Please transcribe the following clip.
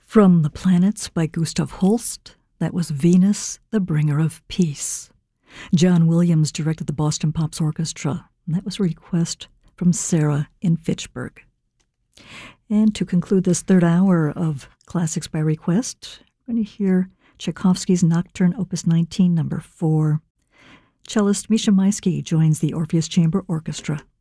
From the Planets by Gustav Holst, that was Venus, the Bringer of Peace. John Williams directed the Boston Pops Orchestra, and that was a request from Sarah in Fitchburg. And to conclude this third hour of Classics by Request, we're going to hear Tchaikovsky's Nocturne Opus 19, number 4. Cellist Misha Maisky joins the Orpheus Chamber Orchestra.